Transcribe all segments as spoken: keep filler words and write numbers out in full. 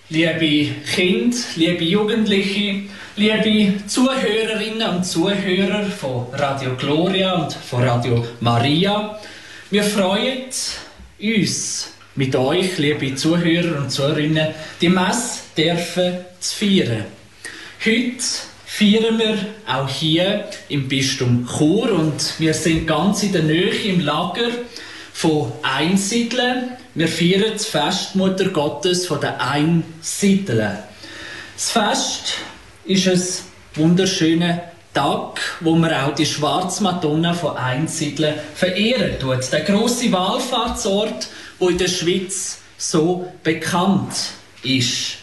Liebe Kinder, liebe Jugendliche, liebe Zuhörerinnen und Zuhörer von Radio Gloria und von Radio Maria, wir freuen uns mit euch, liebe Zuhörer und Zuhörerinnen, die Messe dürfen zu feiern. Heute feiern wir auch hier im Bistum Chur und wir sind ganz in der Nähe im Lager von Einsiedeln. Wir feiern das Fest Mutter Gottes von den Einsiedeln. Das Fest ist ein wunderschöner Tag, wo man auch die schwarze Madonna von Einsiedeln verehren tut. Der grosse Wallfahrtsort, der in der Schweiz so bekannt ist.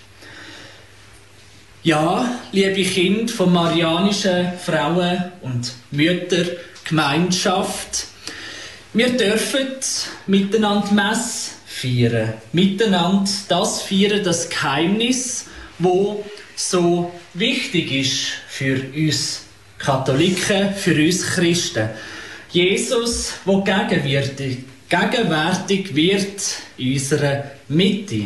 Ja, liebe Kinder von Marianischen Frauen- und Müttergemeinschaft, wir dürfen miteinander Messe feiern. Miteinander das feiern, das Geheimnis, wo so wichtig ist für uns Katholiken, für uns Christen. Jesus, der gegenwärtig, gegenwärtig wird in unserer Mitte.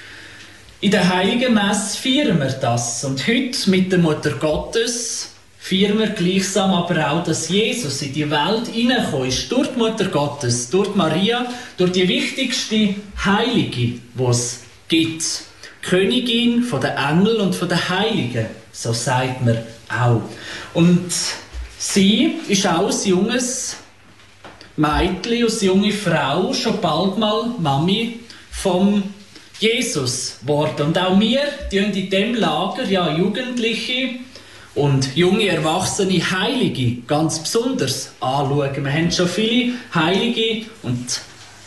In der Heiligen Messe feiern wir das. Und heute mit der Mutter Gottes feiern wir gleichsam aber auch, dass Jesus in die Welt hineingekommen ist, durch die Mutter Gottes, durch die Maria, durch die wichtigste Heilige, die es gibt. Königin von den Engeln und von den Heiligen, so sagt man auch. Und sie ist auch ein junges Mädchen, eine junge Frau, schon bald mal Mami vom Jesus geworden. Und auch wir tun in diesem Lager ja Jugendliche und junge Erwachsene Heilige ganz besonders anschauen. Wir haben schon viele Heilige und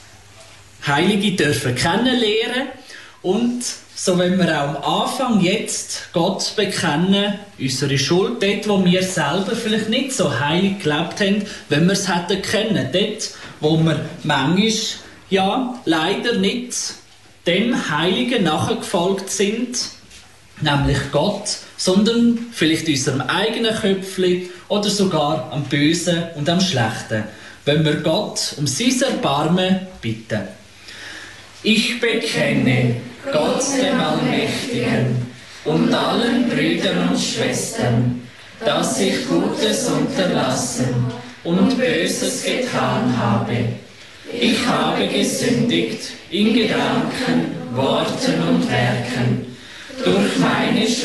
Heilige dürfen kennenlernen. Und so wollen wir auch am Anfang jetzt Gott bekennen, unsere Schuld, dort, wo wir selber vielleicht nicht so heilig gelebt haben, wenn wir es hätten können. Dort, wo wir manchmal ja leider nicht dem Heiligen nachgefolgt sind, nämlich Gott, sondern vielleicht unserem eigenen Köpfchen oder sogar am Bösen und am Schlechten. Wenn wir Gott um sein Erbarmen bitten. Ich bekenne Gott dem Allmächtigen und allen Brüdern und Schwestern, dass ich Gutes unterlassen und Böses getan habe. Ich habe gesündigt in Gedanken, Worten und Werken, durch meine